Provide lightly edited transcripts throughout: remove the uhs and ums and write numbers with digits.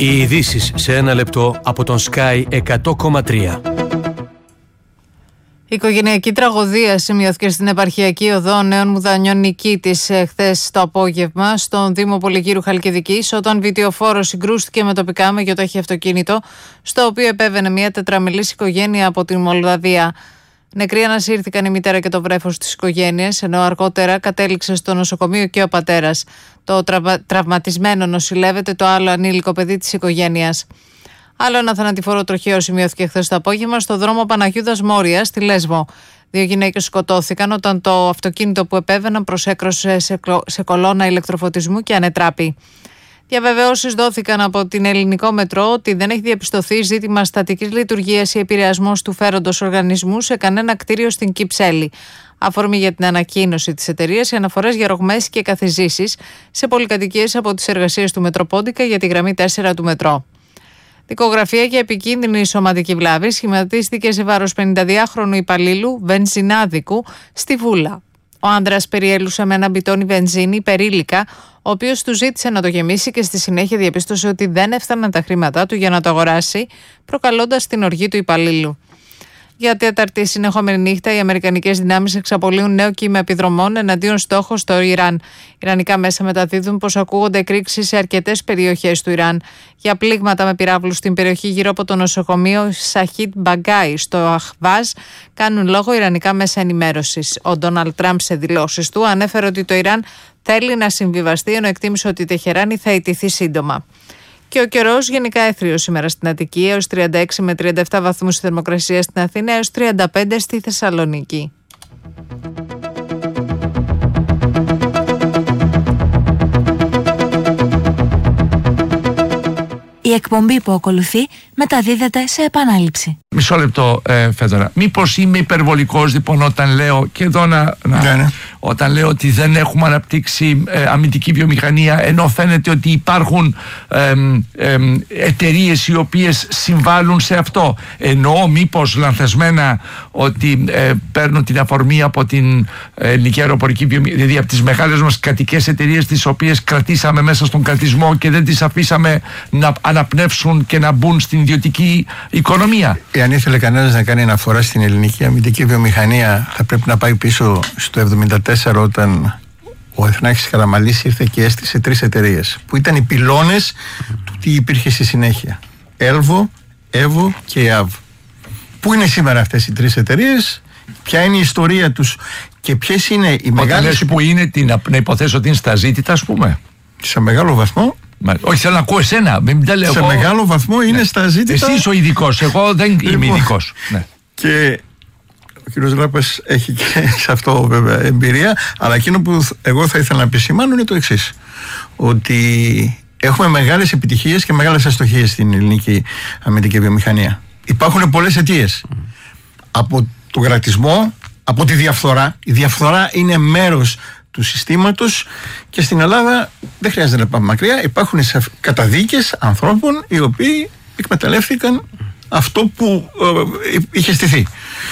Οι ειδήσεις σε ένα λεπτό από τον Sky 100,3. Οικογενειακή τραγωδία σημειώθηκε στην επαρχιακή οδό Νέων Μουδανιών Νικήτης χθες το απόγευμα στον Δήμο Πολυκύρου Χαλκιδικής, όταν βιτιοφόρος συγκρούστηκε με τοπικά μεγεθόχη αυτοκίνητο, στο οποίο επέβαινε μια τετραμελής οικογένεια από την Μολδαβία. Νεκροί ανασύρθηκαν η μητέρα και το βρέφος της οικογένειας, ενώ αργότερα κατέληξε στο νοσοκομείο και ο πατέρας. Το τραυματισμένο νοσηλεύεται το άλλο ανήλικο παιδί της οικογένειας. Άλλο ένα θανατηφόρο τροχαίο σημειώθηκε χθες το απόγευμα στο δρόμο Παναγιούδας Μόρια στη Λέσβο. 2 γυναίκες σκοτώθηκαν όταν το αυτοκίνητο που επέβαιναν προσέκρωσε σε κολόνα ηλεκτροφωτισμού και ανετράπη. Διαβεβαιώσεις δόθηκαν από την Ελληνικό Μετρό ότι δεν έχει διαπιστωθεί ζήτημα στατικής λειτουργίας ή επηρεασμός του φέροντος οργανισμού σε κανένα κτίριο στην Κυψέλη. Αφορμή για την ανακοίνωση της εταιρείας οι αναφορές για ρογμές και καθιζήσεις σε πολυκατοικίες από τις εργασίες του Μετροπόντικα για τη γραμμή 4 του Μετρό. Δικογραφία για επικίνδυνη σωματική βλάβη σχηματίστηκε σε βάρος 52χρονου υπαλλήλου βενζινάδικου στη Βούλα. Ο άντρας περιέλουσε με ένα μπιτόνι βενζίνη υπερήλικα, ο οποίος του ζήτησε να το γεμίσει και στη συνέχεια διαπίστωσε ότι δεν έφταναν τα χρήματά του για να το αγοράσει, προκαλώντας την οργή του υπαλλήλου. Για τέταρτη συνεχόμενη νύχτα, οι αμερικανικές δυνάμεις εξαπολύουν νέο κύμα επιδρομών εναντίον στόχων στο Ιράν. Ιρανικά μέσα μεταδίδουν πως ακούγονται εκρήξεις σε αρκετές περιοχές του Ιράν. Για πλήγματα με πυράβλους στην περιοχή γύρω από το νοσοκομείο Σαχίτ Μπαγκάι στο Αχβάζ κάνουν λόγο ιρανικά μέσα ενημέρωσης. Ο Ντόναλντ Τραμπ σε δηλώσεις του ανέφερε ότι το Ιράν θέλει να συμβιβαστεί, ενώ εκτίμησε ότι η Τεχεράνη θα ιτηθεί σύντομα. Και ο καιρός γενικά έθριος σήμερα στην Αττική, έως 36 με 37 βαθμούς θερμοκρασία στην Αθήνα, έως 35 στη Θεσσαλονίκη. Η εκπομπή που ακολουθεί μεταδίδεται σε επανάληψη. Μισό λεπτό, Φέδωρα. Μήπως είμαι υπερβολικός λοιπόν όταν λέω, και εδώ όταν λέω ότι δεν έχουμε αναπτύξει αμυντική βιομηχανία, ενώ φαίνεται ότι υπάρχουν εταιρείες οι οποίες συμβάλλουν σε αυτό. Εννοώ μήπως λανθασμένα ότι παίρνουν την αφορμή από την ελληνική αεροπορική βιομηχανία, δηλαδή από τις μεγάλες μας κρατικές εταιρείες, τις οποίες κρατήσαμε μέσα στον κρατισμό και δεν τις αφήσαμε να αναπνεύσουν και να μπουν στην ιδιωτική οικονομία. Αν ήθελε κανένας να κάνει αναφορά στην ελληνική αμυντική βιομηχανία, θα πρέπει να πάει πίσω στο 1974, όταν ο Εθνάρχης Καραμαλής ήρθε και έστησε 3 εταιρείες που ήταν οι πυλώνες του τι υπήρχε στη συνέχεια. Έλβο, Εύω και ΕΑΒ. Πού είναι σήμερα αυτές οι 3 εταιρείες, ποια είναι η ιστορία τους και ποιες είναι οι μεγάλες. Που είναι, να υποθέσω ότι είναι στα ζήτητα, ας πούμε. Σε μεγάλο βαθμό. Όχι, θέλω να ακούω εσένα. Σε μεγάλο βαθμό είναι στα ζήτητα. Εσύ είσαι ο ειδικός, εγώ δεν είμαι ειδικός. Και ο κύριος Ράπας έχει και σε αυτό βέβαια εμπειρία, αλλά εκείνο που εγώ θα ήθελα να επισημάνω είναι το εξής: ότι έχουμε μεγάλες επιτυχίες και μεγάλες αστοχίες στην ελληνική αμυντική βιομηχανία. Υπάρχουν πολλές αιτίες. Από τον κρατισμό, από τη διαφθορά. Η διαφθορά είναι μέρος του συστήματος και στην Ελλάδα δεν χρειάζεται να πάμε μακριά. Υπάρχουν καταδίκες ανθρώπων οι οποίοι εκμεταλλεύτηκαν αυτό που είχε στηθεί.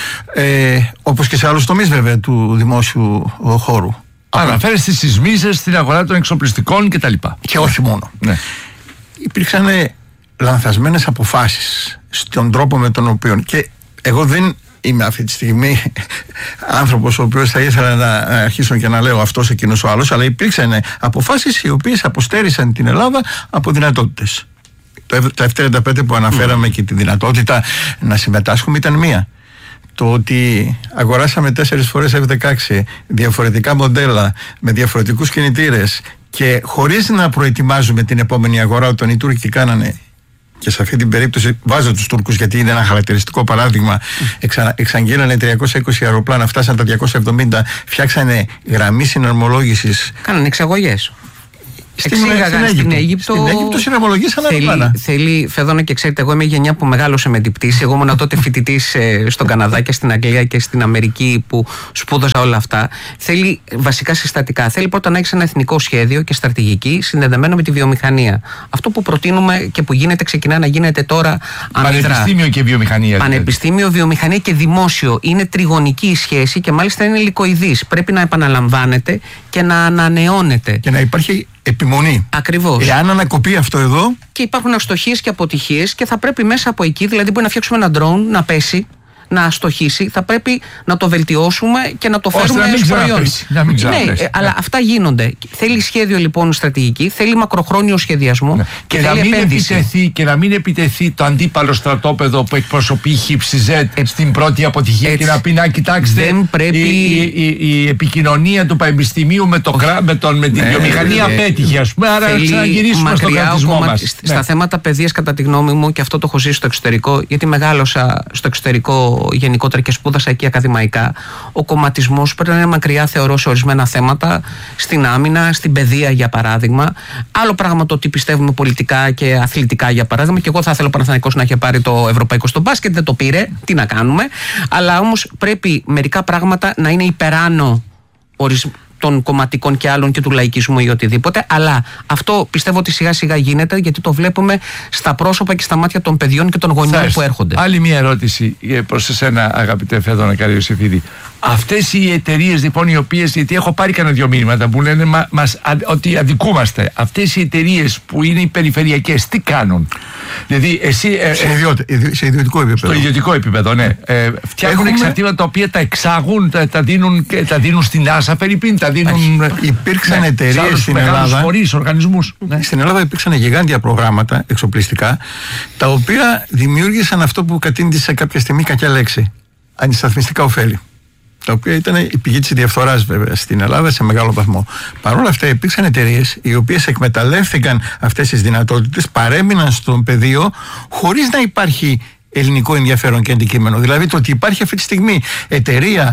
Όπως και σε άλλους τομείς βέβαια του δημόσιου χώρου. Αναφέρει στις σεισμίσεις, στην αγορά των εξοπλιστικών κτλ. Και όχι μόνο. Ναι. Υπήρξαν λανθασμένες αποφάσεις στον τρόπο με τον οποίο, και εγώ δεν είμαι αυτή τη στιγμή άνθρωπος ο οποίος θα ήθελα να αρχίσω και να λέω αυτός, εκείνος, ο άλλος, αλλά υπήρξαν αποφάσεις οι οποίες αποστέρισαν την Ελλάδα από δυνατότητες. Το F-35 που αναφέραμε και τη δυνατότητα να συμμετάσχουμε ήταν μία. Το ότι αγοράσαμε 4 φορές F-16, διαφορετικά μοντέλα, με διαφορετικούς κινητήρες και χωρίς να προετοιμάζουμε την επόμενη αγορά, όταν οι Τούρκοι κάνανε, και σε αυτή την περίπτωση βάζω τους Τούρκους γιατί είναι ένα χαρακτηριστικό παράδειγμα, εξαγγείλανε 320 αεροπλάνα, φτάσαν τα 270, φτιάξανε γραμμή συναρμολόγησης. Κάνανε εξαγωγές. Εξήγαγαν στην Αίγυπτο. Στην Αίγυπτο συναρμολογήσαν αεροπλάνα. Θέλει, Φεδόνα, και ξέρετε, εγώ είμαι γενιά που μεγάλωσε με την πτήση. Εγώ ήμουν τότε φοιτητής στον Καναδά και στην Αγγλία και στην Αμερική που σπούδασα όλα αυτά. Θέλει βασικά συστατικά. Θέλει πρώτα να έχεις ένα εθνικό σχέδιο και στρατηγική συνδεδεμένο με τη βιομηχανία. Αυτό που προτείνουμε και που γίνεται, ξεκινά να γίνεται τώρα αμυδρά. Πανεπιστήμιο και βιομηχανία. Πανεπιστήμιο, βιομηχανία και δημόσιο. Είναι τριγωνική η σχέση και μάλιστα είναι υλικοειδής. Πρέπει να επαναλαμβάνεται και να ανανεώνεται. Και να υπάρχει επιμονή. Ακριβώς. Εάν ανακοπεί αυτό εδώ. Και υπάρχουν αστοχίες και αποτυχίες και θα πρέπει μέσα από εκεί, δηλαδή μπορεί να φτιάξουμε ένα drone να πέσει, να αστοχήσει, θα πρέπει να το βελτιώσουμε και να το φέρουμε στο προϊόν. Ναι, αλλά αυτά γίνονται. Θέλει σχέδιο λοιπόν στρατηγική, θέλει μακροχρόνιο σχεδιασμό και να μην επιτεθεί το αντίπαλο στρατόπεδο που εκπροσωπεί ΧΙΠΣΙΖΕΤ στην πρώτη αποτυχία και να πει να κοιτάξτε, η επικοινωνία του πανεπιστημίου με την βιομηχανία απέτυχε, ας πούμε, άρα ξαναγυρίσουμε στον κρατισμό μας. Στα θέματα παιδείας, κατά τη γνώμη μου, και αυτό το έχω ζήσει στο εξωτερικό, γιατί μεγάλωσα στο εξωτερικό γενικότερα και σπούδασα εκεί ακαδημαϊκά, ο κομματισμός πρέπει να είναι μακριά, θεωρώ, σε ορισμένα θέματα, στην άμυνα, στην παιδεία για παράδειγμα. Άλλο πράγμα το ότι πιστεύουμε πολιτικά και αθλητικά για παράδειγμα. Και εγώ θα ήθελα ο Παναθηναϊκός να είχε πάρει το ευρωπαϊκό στο μπάσκετ, δεν το πήρε. Τι να κάνουμε. Αλλά όμως πρέπει μερικά πράγματα να είναι υπεράνω των κομματικών και άλλων και του λαϊκισμού ή οτιδήποτε. Αλλά αυτό πιστεύω ότι σιγά σιγά γίνεται, γιατί το βλέπουμε στα πρόσωπα και στα μάτια των παιδιών και των γονιών που έρχονται. Άλλη μια ερώτηση προς εσένα, αγαπητέ Φέδωνα Καραϊωσήφιδη. Αυτές οι εταιρείες λοιπόν, οι οποίες, γιατί έχω πάρει κανένα δυο μήνυματα που λένε ότι αδικούμαστε, αυτές οι εταιρείες που είναι οι περιφερειακές, τι κάνουν? Δηλαδή εσύ. Σε ιδιωτικό επίπεδο. Στο ιδιωτικό επίπεδο, ναι. Φτιάχνουν εξαρτήματα τα οποία τα εξάγουν, τα δίνουν στην ΆΣΑ, Φερρυπίν, τα δίνουν. Υπήρξαν εταιρείες στην Ελλάδα. Οργανισμούς. Στην Ελλάδα υπήρξαν γιγάντια προγράμματα εξοπλιστικά, τα οποία δημιούργησαν αυτό που κατήντησε κάποια στιγμή κακιά λέξη. Αντισταθμιστικά ωφέλη. Τα οποία ήταν η πηγή της διαφθοράς βέβαια στην Ελλάδα σε μεγάλο βαθμό. Παρ' όλα αυτά υπήρξαν εταιρείες οι οποίες εκμεταλλεύτηκαν αυτές τις δυνατότητες, παρέμειναν στον πεδίο χωρίς να υπάρχει ελληνικό ενδιαφέρον και αντικείμενο. Δηλαδή το ότι υπάρχει αυτή τη στιγμή εταιρεία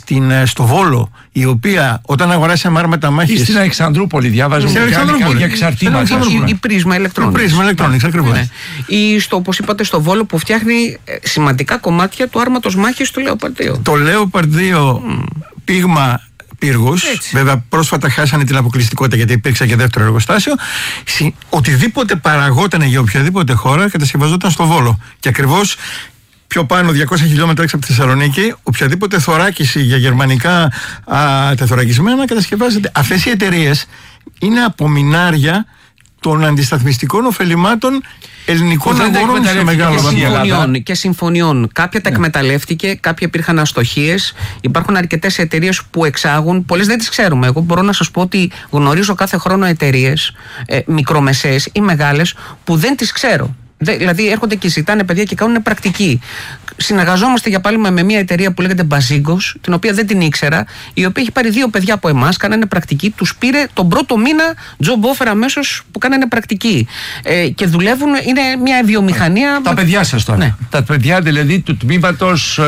στο Βόλο, η οποία όταν αγοράσει αμάρματα μάχης. Ή στην Αλεξανδρούπολη, διάβαζα για εξαρτήματα. Η Πρίσμα Electronics. Πρίσμα Electronics, ακριβώς. Ναι. Ή όπως είπατε, στο Βόλο που φτιάχνει σημαντικά κομμάτια του άρματος μάχης του Λέοπαρντ 2. Το Λέοπαρντ 2 πείγμα πύργους. Βέβαια, πρόσφατα χάσανε την αποκλειστικότητα γιατί υπήρξε και δεύτερο εργοστάσιο. Οτιδήποτε παραγόταν για οποιαδήποτε χώρα κατασκευαζόταν στο Βόλο. Και ακριβώς πιο πάνω, 200 χιλιόμετρα έξω από τη Θεσσαλονίκη, οποιαδήποτε θωράκιση για γερμανικά τεθωρακισμένα κατασκευάζεται. Αυτές οι εταιρείες είναι απομεινάρια των αντισταθμιστικών ωφελημάτων ελληνικών αγορών σε μεγάλο βαθμό. Και συμφωνιών. Κάποια τα εκμεταλλεύτηκε, κάποια υπήρχαν αστοχίες. Υπάρχουν αρκετές εταιρείες που εξάγουν, πολλές δεν τις ξέρουμε. Εγώ μπορώ να σας πω ότι γνωρίζω κάθε χρόνο εταιρείες, μικρομεσαίες ή μεγάλες, που δεν τις ξέρω. Δηλαδή έρχονται και ζητάνε παιδιά και κάνουν πρακτική. Συνεργαζόμαστε για παράδειγμα με μια εταιρεία που λέγεται Μπαζίγκος, την οποία δεν την ήξερα, η οποία έχει πάρει 2 παιδιά από εμάς, κάνανε πρακτική, τους πήρε τον πρώτο μήνα job offer αμέσως που κάνανε πρακτική. Και δουλεύουν, είναι μια βιομηχανία. Τα παιδιά σας τώρα. Ναι. Τα παιδιά δηλαδή του τμήματος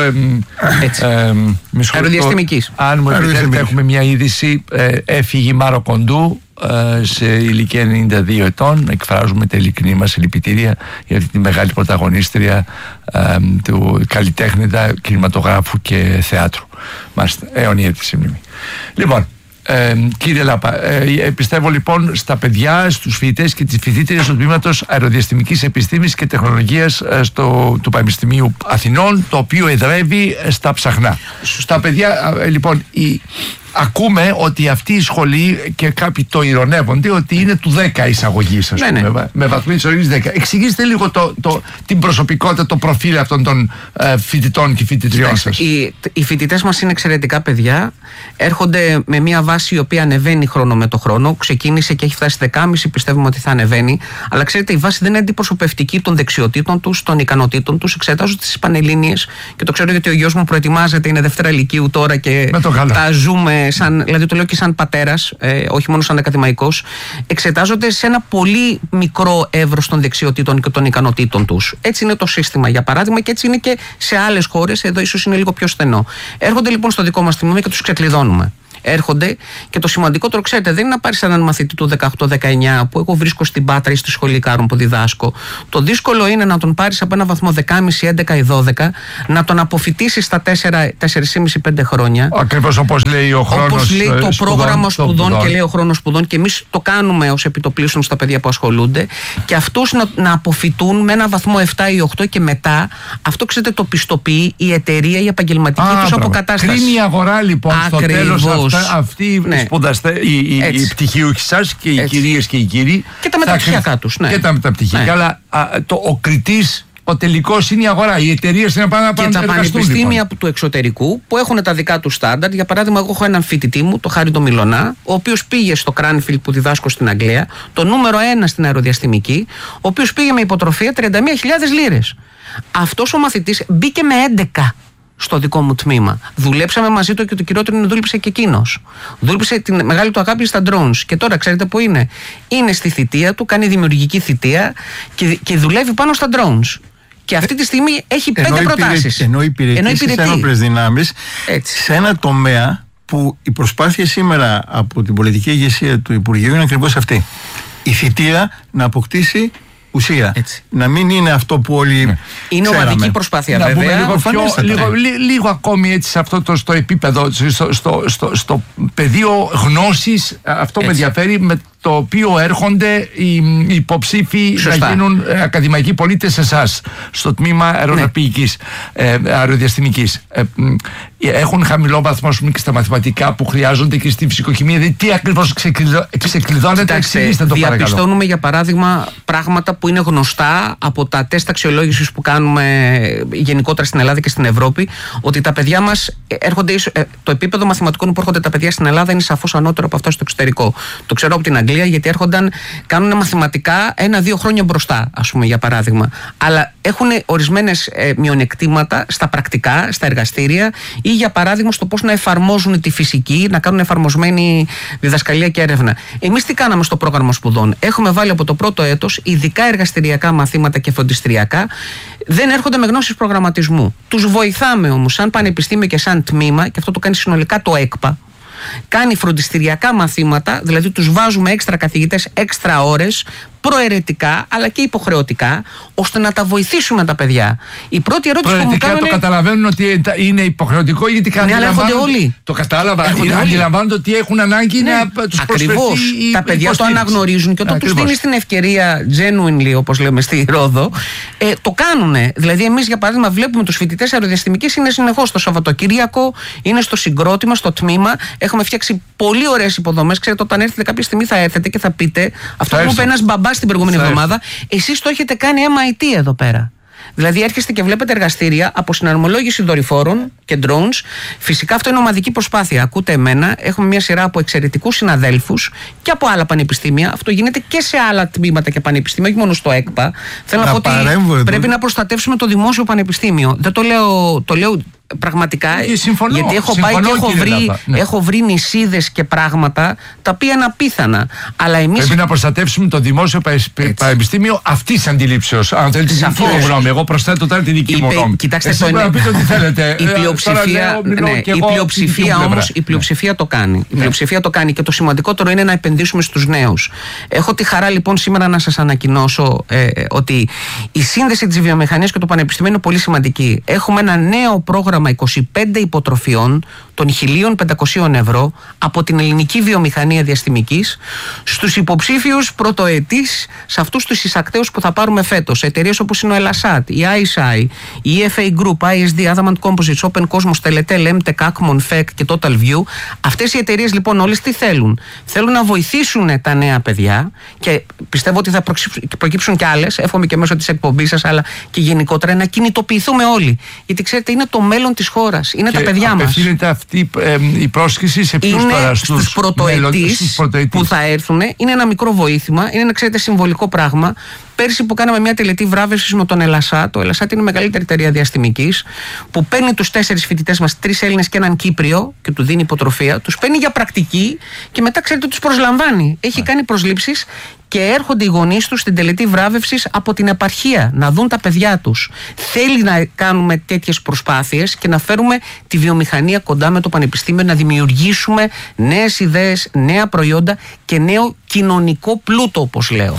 αεροδιαστημικής. Αν μου επιτρέπετε, έχουμε μια είδηση. Έφυγε η Μάρο Κοντού σε ηλικία 92 ετών. Εκφράζουμε τα ειλικρινή μας συλληπιτήρια για αυτή τη μεγάλη πρωταγωνίστρια του καλλιτέχνητα, κινηματογράφου και θεάτρου. Μάλιστα, αιωνία τη μνήμη. Λοιπόν, κύριε Λάπα, πιστεύω λοιπόν στα παιδιά, στους φοιτητές και τις φοιτήτριες του τμήματος αεροδιαστημικής επιστήμης και τεχνολογίας του Πανεπιστημίου Αθηνών, το οποίο εδρεύει στα Ψαχνά. Στα παιδιά, λοιπόν, ακούμε ότι αυτή η σχολή, και κάποιοι το ειρωνεύονται, ότι είναι του 10 εισαγωγής, ας πούμε, με βαθμίδες εισαγωγής 10. Εξηγήστε λίγο την προσωπικότητα, το προφίλ αυτών των φοιτητών και φοιτητριών σας. Οι φοιτητές μας είναι εξαιρετικά παιδιά. Έρχονται με μια βάση η οποία ανεβαίνει χρόνο με το χρόνο. Ξεκίνησε και έχει φτάσει 10,5, πιστεύουμε ότι θα ανεβαίνει. Αλλά ξέρετε, η βάση δεν είναι αντιπροσωπευτική των δεξιοτήτων τους, των ικανοτήτων τους. Εξετάζω τις Πανελλήνιες και το ξέρω γιατί ο γιος μου προετοιμάζεται, είναι Δευτέρα Λυκείου τώρα και τα ζούμε. Δηλαδή το λέω και σαν πατέρας, όχι μόνο σαν ακαδημαϊκός, εξετάζονται σε ένα πολύ μικρό εύρος των δεξιοτήτων και των ικανοτήτων τους. Έτσι είναι το σύστημα, για παράδειγμα, και έτσι είναι και σε άλλες χώρες. Εδώ ίσως είναι λίγο πιο στενό. Έρχονται λοιπόν στο δικό μας τμήμα και τους ξεκλειδώνουμε. Έρχονται και το σημαντικότερο, ξέρετε, δεν είναι να πάρεις έναν μαθητή του 18-19 που εγώ βρίσκω στην Πάτρα ή στη σχολή Κάρων που διδάσκω. Το δύσκολο είναι να τον πάρεις από ένα βαθμό 10,5, 11 ή 12, να τον αποφοιτήσεις στα 4,5-5 χρόνια. Ακριβώς όπως λέει ο χρόνος. Όπως λέει το πρόγραμμα σπουδών και λέει ο χρόνος σπουδών, και εμείς το κάνουμε ως επιτοπλίστων στα παιδιά που ασχολούνται, και αυτούς να αποφοιτούν με ένα βαθμό 7 ή 8 και μετά. Αυτό, ξέρετε, το πιστοποιεί η εταιρεία, η επαγγελματική τους αποκατάσταση. Κρίνει η αγορά λοιπόν στο τέλος αυτοί οι σπουδαστές, οι πτυχιούχοι σας και οι κυρίες και οι κύριοι. Και τα μεταπτυχιακά τους. Και τα μεταπτυχιακά. Αλλά ο κριτής, ο τελικός είναι η αγορά. Οι εταιρείες είναι να πάνε. Και τα πανεπιστήμια του εξωτερικού που έχουν τα δικά του στάνταρ. Για παράδειγμα, εγώ έχω έναν φοιτητή μου, το Χάρη το Μιλωνά, ο οποίος πήγε στο Cranfield που διδάσκω στην Αγγλία, το νούμερο 1 στην αεροδιαστημική, ο οποίος πήγε με υποτροφία 31.000 λίρες. Αυτός ο μαθητής μπήκε με 11 στο δικό μου τμήμα. Δουλέψαμε μαζί του και το κυριότερο είναι δούλεψε και εκείνος. Δούλεψε τη μεγάλη του αγάπη στα drones. Και τώρα ξέρετε που είναι. Είναι στη θητεία του, κάνει δημιουργική θητεία και δουλεύει πάνω στα drones. Και αυτή τη στιγμή έχει 5 προτάσεις. Ενώ υπηρετεί στις ένοπλες δυνάμεις σε ένα τομέα που η προσπάθεια σήμερα από την πολιτική ηγεσία του Υπουργείου είναι ακριβώς αυτή. Η θητεία να αποκτήσει ουσία. Έτσι. Να μην είναι αυτό που όλοι είναι ξέραμε. Ομαδική προσπάθεια, να βέβαια. Λίγο ακόμη έτσι σε αυτό στο επίπεδο, στο πεδίο γνώσης, αυτό με ενδιαφέρει, με το οποίο έρχονται οι υποψήφοι να γίνουν ακαδημαϊκοί πολίτες εσάς, στο τμήμα αεροναυπηγικής, αεροδιαστημικής. Έχουν χαμηλό βαθμό και στα μαθηματικά που χρειάζονται και στη φυσικοχημία. Δηλαδή, τι ακριβώς ξεκλειδώνεται, εξηγήστε το παρακαλώ. Διαπιστώνουμε για παράδειγμα πράγματα που είναι γνωστά από τα τεστ αξιολόγησης που κάνουμε γενικότερα στην Ελλάδα και στην Ευρώπη, ότι τα παιδιά μας έρχονται, το επίπεδο μαθηματικών που έρχονται τα παιδιά στην Ελλάδα είναι σαφώς ανώτερο από αυτά στο εξωτερικό. Το ξέρω από την Αγγλία, γιατί έρχονταν, κάνουν μαθηματικά 1-2 χρόνια μπροστά, ας πούμε, για παράδειγμα. Αλλά έχουν ορισμένες μειονεκτήματα στα πρακτικά, στα εργαστήρια ή για παράδειγμα στο πώς να εφαρμόζουν τη φυσική, να κάνουν εφαρμοσμένη διδασκαλία και έρευνα. Εμείς τι κάναμε στο πρόγραμμα σπουδών? Έχουμε βάλει από το πρώτο έτος ειδικά εργαστηριακά μαθήματα και φροντιστηριακά. Δεν έρχονται με γνώσεις προγραμματισμού. Τους βοηθάμε όμως σαν πανεπιστήμιο και σαν τμήμα, και αυτό το κάνει συνολικά το ΕΚΠΑ. Κάνει φροντιστηριακά μαθήματα, δηλαδή τους βάζουμε έξτρα καθηγητές, έξτρα ώρες, προαιρετικά αλλά και υποχρεωτικά, ώστε να τα βοηθήσουμε τα παιδιά. Η πρώτη ερώτηση που μου κάνουν. Το καταλαβαίνουν ότι είναι υποχρεωτικό, γιατί ναι, αλλά έρχονται όλοι. Το κατάλαβα. Αντιλαμβάνονται ότι έχουν ανάγκη να τους προσφερθεί. Ακριβώς. Τα παιδιά το αναγνωρίζουν και όταν τους δίνεις την ευκαιρία, genuinely, όπως λέμε στη Ρόδο, το κάνουνε. Δηλαδή, εμείς για παράδειγμα βλέπουμε τους φοιτητές αεροδιαστημικής είναι συνεχώς το Σαββατοκύριακο, είναι στο συγκρότημα, στο τμήμα. Έχουμε φτιάξει πολύ ωραίες υποδομές. Ξέρετε, όταν έρθετε κάποια στιγμή θα έρθετε και θα πείτε αυτό που είπε ένας μπαμπάς την προηγούμενη εβδομάδα, εσείς το έχετε κάνει MIT εδώ πέρα. Δηλαδή έρχεστε και βλέπετε εργαστήρια από συναρμολόγηση δορυφόρων και drones. Φυσικά αυτό είναι ομαδική προσπάθεια. Ακούτε εμένα, έχουμε μια σειρά από εξαιρετικούς συναδέλφους και από άλλα πανεπιστήμια. Αυτό γίνεται και σε άλλα τμήματα και πανεπιστήμια, όχι μόνο στο ΕΚΠΑ. Θέλω να πω ότι πρέπει να προστατεύσουμε το δημόσιο πανεπιστήμιο. Δεν το λέω πραγματικά, γιατί έχω πάει και έχω βρει νησίδες και πράγματα τα οποία είναι απίθανα. Αλλά εμείς πρέπει να προστατεύσουμε το δημόσιο πανεπιστήμιο αυτής της αντιλήψεως. Αν θέλετε τη δική μου γνώμη, εγώ προσθέτω τώρα τη δική μου γνώμη. Κοιτάξτε, η πλειοψηφία το κάνει. Η πλειοψηφία το κάνει και το σημαντικότερο είναι να επενδύσουμε στους νέους. Έχω τη χαρά λοιπόν σήμερα να σας ανακοινώσω ότι η σύνδεση της βιομηχανίας και του πανεπιστημίου είναι πολύ σημαντική. Έχουμε ένα νέο πρόγραμμα 25 υποτροφιών των 1.500 ευρώ από την ελληνική βιομηχανία διαστημικής στους υποψήφιους πρωτοετής, σε αυτούς τους εισακτέους που θα πάρουμε φέτος. Εταιρείες όπως είναι ο Elasat, η ISI, η EFA Group, ISD, Adamant Composites, Open Cosmos, Teletel, Emtec, Acmon, FEC και Total View. Αυτές οι εταιρείες λοιπόν όλες τι θέλουν? Θέλουν να βοηθήσουν τα νέα παιδιά και πιστεύω ότι θα προκύψουν κι άλλες, εύχομαι και μέσω της εκπομπής σας, αλλά και γενικότερα να κινητοποιηθούμε όλοι. Γιατί ξέρετε, είναι το μέλλον της χώρας, είναι και τα παιδιά μας. Απευθύνεται αυτή η πρόσκληση σε ποιους τώρα? Στους πρωτοετής που θα έρθουν. Είναι ένα μικρό βοήθημα, είναι ένα, ξέρετε, συμβολικό πράγμα. Πέρσι που κάναμε μια τελετή βράβευσης με τον Elasat, το Elasat είναι η μεγαλύτερη εταιρεία διαστημικής, που παίρνει τους 4 φοιτητές μας, 3 Έλληνες και έναν Κύπριο, και του δίνει υποτροφία, τους παίρνει για πρακτική και μετά ξέρετε τους προσλαμβάνει. Έχει κάνει προσλήψεις και έρχονται οι γονείς τους στην τελετή βράβευσης από την επαρχία να δουν τα παιδιά τους. Θέλει να κάνουμε τέτοιες προσπάθειες και να φέρουμε τη βιομηχανία κοντά με το πανεπιστήμιο, να δημιουργήσουμε νέες ιδέες, νέα προϊόντα και νέο κοινωνικό πλούτο, όπως λέω.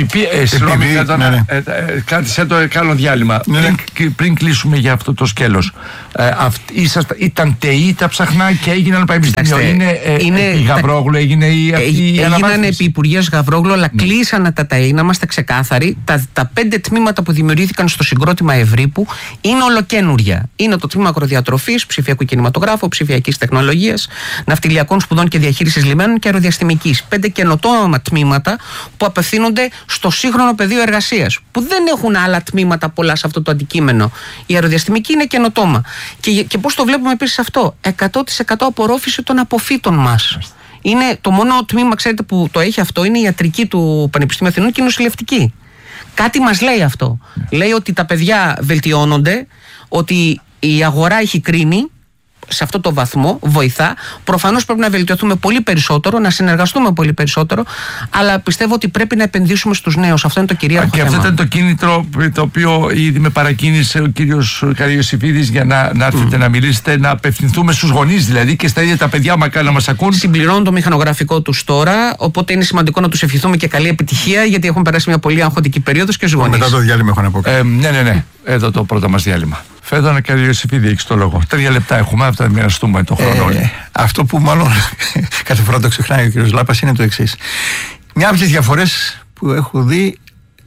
Κράτησε το κάνω διάλειμμα. Πριν κλείσουμε για αυτό το σκέλος. Ήταν ΤΕΗ τα ψαχνά και έγιναν πανεπιστήμιο. Είναι επί Γαβρόγλου, έγιναν επί Υπουργείας Γαβρόγλου, αλλά Κλείσανε τα ΤΑΗ, να είμαστε ξεκάθαροι. Τα 5 τμήματα που δημιουργήθηκαν στο συγκρότημα Ευρύπου είναι ολοκαίνουρια. Είναι το τμήμα αγροδιατροφής, ψηφιακού κινηματογράφου, ψηφιακής τεχνολογίας, ναυτιλιακών σπουδών και διαχείρισης λιμένων και αεροδιαστημικής. 5 καινοτόμα τμήματα που απευθύνονται στο σύγχρονο πεδίο εργασίας. Που δεν έχουν άλλα τμήματα πολλά σε αυτό το αντικείμενο. Η αεροδιαστημική είναι καινοτόμα. Και πώς το βλέπουμε επίσης αυτό? 100% απορρόφηση των αποφύτων μας. Είναι το μόνο τμήμα, ξέρετε, που το έχει αυτό, είναι η ιατρική του Πανεπιστημίου Αθηνών και η νοσηλευτική. Κάτι μας λέει αυτό. Λέει ότι τα παιδιά βελτιώνονται, ότι η αγορά έχει κρίνει σε αυτό το βαθμό, βοηθά. Προφανώς πρέπει να βελτιωθούμε πολύ περισσότερο, να συνεργαστούμε πολύ περισσότερο, αλλά πιστεύω ότι πρέπει να επενδύσουμε στους νέους. Αυτό είναι το κυρίαρχο θέμα. Και αυτό ήταν το κίνητρο το οποίο ήδη με παρακίνησε ο κύριος Καραϊωσηφίδης για να έρθετε να μιλήσετε, να απευθυνθούμε στους γονείς δηλαδή και στα ίδια τα παιδιά μακάρι να μας ακούν. Συμπληρώνουν το μηχανογραφικό τους τώρα, οπότε είναι σημαντικό να τους ευχηθούμε και καλή επιτυχία, γιατί έχουν περάσει μια πολύ αγχωτική περίοδος και στους γονείς. Μετά το διάλειμμα έχω να πω. Ναι. Εδώ το πρώτο μας διάλειμμα. Φέδωνα Καραϊωσηφίδη, έχεις το λόγο. 3 λεπτά έχουμε, αυτά θα μοιραστούμε το χρόνο όλοι. Αυτό που μάλλον κάθε φορά το ξεχνάει ο κ. Λάπας είναι το εξής. Μια από τις διαφορές που έχω δει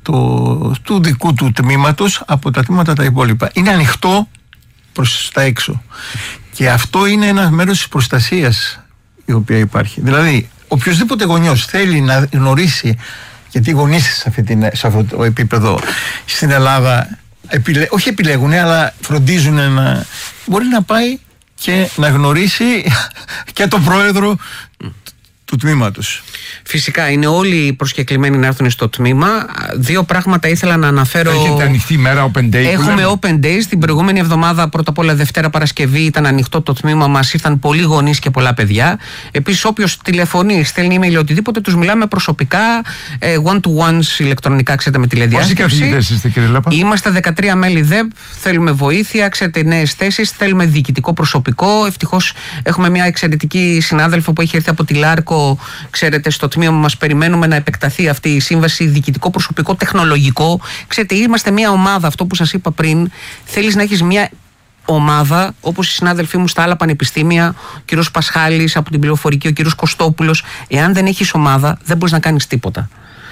του δικού του τμήματος από τα τμήματα τα υπόλοιπα είναι ανοιχτό προς τα έξω. Και αυτό είναι ένα μέρος της προστασίας η οποία υπάρχει. Δηλαδή, οποιοδήποτε γονιός θέλει να γνωρίσει, γιατί οι γονείς σε αυτό το επίπεδο στην Ελλάδα όχι επιλέγουν, αλλά φροντίζουν μπορεί να πάει και να γνωρίσει και τον πρόεδρο του τμήματος. Φυσικά είναι όλοι προσκεκλημένοι να έρθουν στο τμήμα. 2 πράγματα ήθελα να αναφέρω. Έχετε ανοιχτή ημέρα open day? Έχουμε open days. Την προηγούμενη εβδομάδα, πρώτα απ' όλα Δευτέρα Παρασκευή, ήταν ανοιχτό το τμήμα μας. Ήρθαν πολλοί γονείς και πολλά παιδιά. Επίσης, όποιος τηλεφωνεί, στέλνει email, οτιδήποτε, τους μιλάμε προσωπικά, one-to-ones ηλεκτρονικά, ξέρετε, με τηλεδιάσκεψη. Πόσοι καθηγητές είστε, κύριε Λάπα? Είμαστε 13 μέλη ΔΕΠ. Θέλουμε βοήθεια, ξέρετε, νέες θέσεις. Θέλουμε διοικητικό προσωπικό. Ευτυχώς έχουμε μια εξαιρετική συνάδελφο που έχει έρθει από τη Λάρκο, ξέρετε, στο τμήμα μας. Περιμένουμε να επεκταθεί αυτή η σύμβαση, διοικητικό προσωπικό, τεχνολογικό. Ξέρετε, είμαστε μια ομάδα, αυτό που σας είπα πριν. Θέλεις να έχεις μια ομάδα, όπως οι συνάδελφοί μου στα άλλα πανεπιστήμια, ο κύριος Πασχάλης από την πληροφορική, ο κύριος Κωστόπουλος. Εάν δεν έχεις ομάδα, δεν μπορείς να κάνεις τίποτα.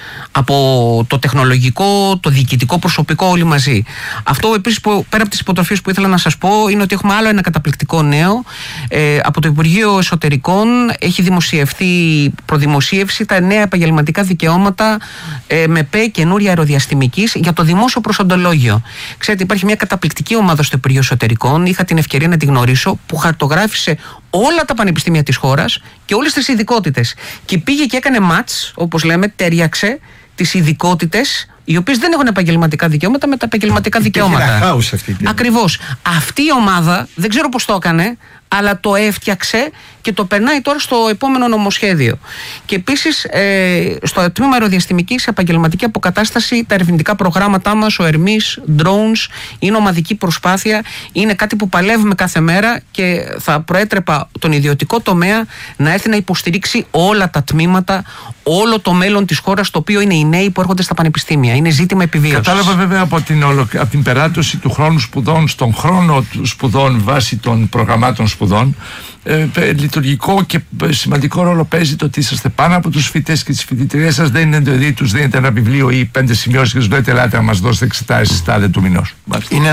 Από το τεχνολογικό, το διοικητικό προσωπικό, όλοι μαζί. Αυτό επίσης, που πέρα από τις υποτροφίες που ήθελα να σας πω, είναι ότι έχουμε άλλο ένα καταπληκτικό νέο. Από το Υπουργείο Εσωτερικών έχει δημοσιευθεί προδημοσίευση τα νέα επαγγελματικά δικαιώματα με ΠΕ καινούρια αεροδιαστημικής για το δημόσιο προσοντολόγιο. Ξέρετε, υπάρχει μια καταπληκτική ομάδα στο Υπουργείο Εσωτερικών, είχα την ευκαιρία να τη γνωρίσω, που χαρτογράφησε όλα τα πανεπιστήμια της χώρας και όλες τις ειδικότητες. Και πήγε και έκανε μάτς, όπως λέμε, τέριαξε τις ειδικότητες οι οποίες δεν έχουν επαγγελματικά δικαιώματα με τα επαγγελματικά δικαιώματα. Ακριβώς. Αυτή η ομάδα, δεν ξέρω πώς το έκανε, αλλά το έφτιαξε και το περνάει τώρα στο επόμενο νομοσχέδιο. Και επίσης στο τμήμα αεροδιαστημικής, επαγγελματική αποκατάσταση, τα ερευνητικά προγράμματά μας, ο Ερμής, drones, είναι ομαδική προσπάθεια, είναι κάτι που παλεύουμε κάθε μέρα και θα προέτρεπα τον ιδιωτικό τομέα να έρθει να υποστηρίξει όλα τα τμήματα, όλο το μέλλον της χώρας, το οποίο είναι οι νέοι που έρχονται στα πανεπιστήμια. Είναι ζήτημα επιβίωσης. Κατάλαβα βέβαια από την περάτωση του χρόνου σπουδών στον χρόνο σπουδών βάσει των προγραμμάτων σπουδών, λειτουργικό και σημαντικό ρόλο παίζει το ότι είσαστε πάνω από τους φοιτητές και τις φοιτητριές σας. Δεν είναι δηλαδή τους δίνετε ένα βιβλίο ή 5 σημειώσεις και τους λέτε ελάτε να μας δώσετε εξετάσεις τάδε του μηνός. Είναι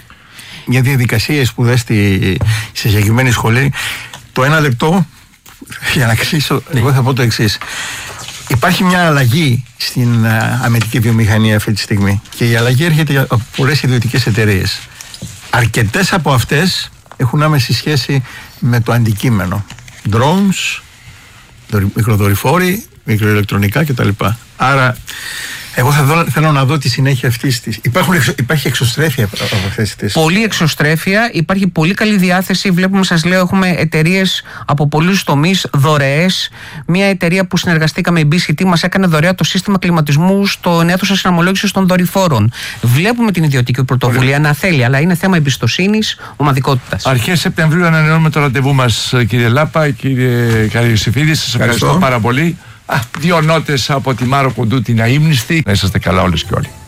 μια διαδικασία σπουδές στη συγκεκριμένη σχολή. Το 1 λεπτό για να κλείσω, εγώ θα πω το εξής. Υπάρχει μια αλλαγή στην αμυντική βιομηχανία αυτή τη στιγμή και η αλλαγή έρχεται από πολλές ιδιωτικές εταιρείες. Αρκετές από αυτές έχουν άμεση σχέση με το αντικείμενο. Drones, μικροδορυφόροι, μικροηλεκτρονικά κτλ. Άρα, εγώ θέλω να δω τη συνέχεια αυτής της. Υπάρχει εξωστρέφεια από αυτές τις. Πολύ εξωστρέφεια, υπάρχει πολύ καλή διάθεση. Βλέπουμε, σας λέω, έχουμε εταιρείες από πολλούς τομείς, δωρεές. Μια εταιρεία που συνεργαστήκαμε, η BCT, μας έκανε δωρεά το σύστημα κλιματισμού στον αίθουσα συναμολόγησης των δορυφόρων. Βλέπουμε την ιδιωτική πρωτοβουλία να θέλει, αλλά είναι θέμα εμπιστοσύνης, ομαδικότητας. Αρχές Σεπτεμβρίου ανανεώνουμε το ραντεβού μας, κύριε Λάπα, κύριε Καραϊωσηφίδη. Σας ευχαριστώ πάρα πολύ. 2 νότες από τη Μάρο Κοντού, την αείμνηστη. Να είσαστε καλά όλες και όλοι.